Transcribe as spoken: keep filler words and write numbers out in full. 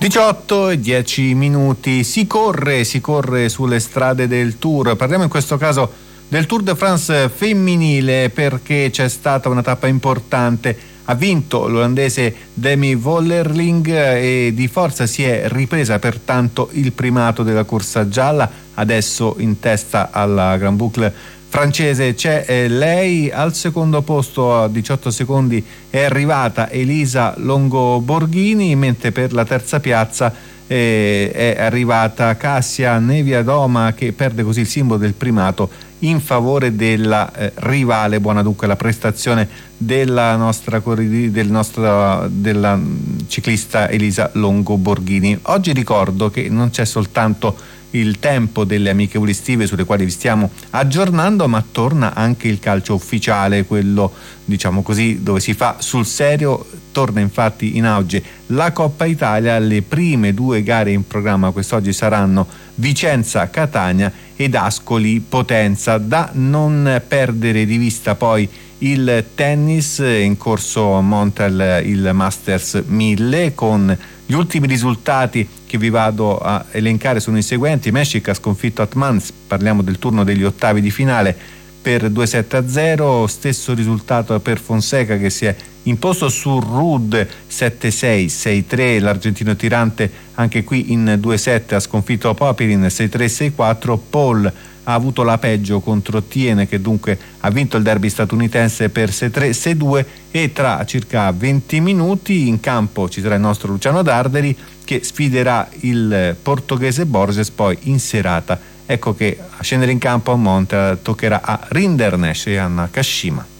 diciotto e dieci minuti, si corre, si corre sulle strade del Tour. Parliamo in questo caso del Tour de France femminile perché c'è stata una tappa importante. Ha vinto l'olandese Demi Vollering e di forza si è ripresa pertanto il primato della corsa gialla. Adesso in testa alla Grand Boucle francese c'è eh, lei. Al secondo posto a diciotto secondi è arrivata Elisa Longo-Borghini, mentre per la terza piazza eh, è arrivata Cassia Neviadoma, che perde così il simbolo del primato in favore della eh, rivale. Buona dunque la prestazione della nostra, del nostro, della ciclista Elisa Longo-Borghini. Oggi ricordo che non c'è soltanto il tempo delle amichevoli estive sulle quali vi stiamo aggiornando, ma torna anche il calcio ufficiale, quello diciamo così dove si fa sul serio. Torna infatti in auge la Coppa Italia. Le prime due gare in programma quest'oggi saranno Vicenza-Catania ed Ascoli-Potenza. Da non perdere di vista poi il tennis, in corso a Montreal il Masters mille, con gli ultimi risultati che vi vado a elencare sono i seguenti. Meshik ha sconfitto Atmans, parliamo del turno degli ottavi di finale, per due sette a zero. Stesso risultato per Fonseca, che si è imposto su Ruud sette sei sei tre. L'argentino tirante anche qui in due sette ha sconfitto Popirin sei tre sei quattro. Paul ha avuto la peggio contro Tien, che dunque ha vinto il derby statunitense per sei tre sei due, e tra circa venti minuti in campo ci sarà il nostro Luciano Darderi che sfiderà il portoghese Borges. Poi in serata ecco che a scendere in campo a Montreal toccherà a Rinderknecht e a Kashima.